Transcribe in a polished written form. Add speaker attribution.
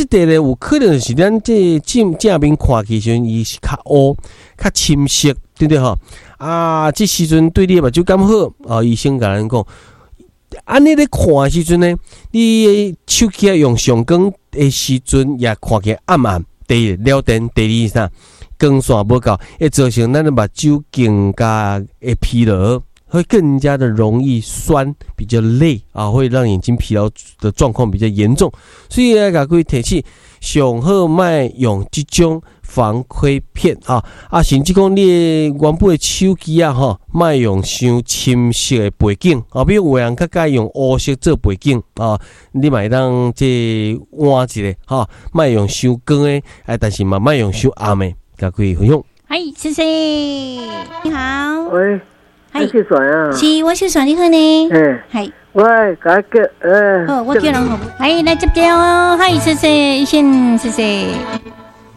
Speaker 1: 块咧，有可能是咱这正面看起时阵，伊是较乌、较深色，对不对吼？啊，这时阵对你的目睭刚好啊，医生甲咱讲，安尼咧看的时阵呢，你手机用上光的时阵也看起来暗暗。第一了电，第二啥？光线不够，会造成咱的目睭更加的疲劳。会更加的容易酸，比较累啊，会让眼睛疲劳的状况比较严重，所以来甲各位提醒，上好卖用这种防窥片啊，甚至讲你原本的手机啊，卖用伤深色的背景啊，比如有人较介用乌色做背景啊，你嘛会当这换一个哈，卖用伤光的，但是嘛卖用伤暗的，甲各位分享。
Speaker 2: 嗨，谢谢，你好，
Speaker 3: 喂。我是谁啊？
Speaker 2: 是，我是谁？你好呢？
Speaker 3: 系，我甲叫
Speaker 2: 我叫人好，来接电哦，嗨，谢谢，先谢谢。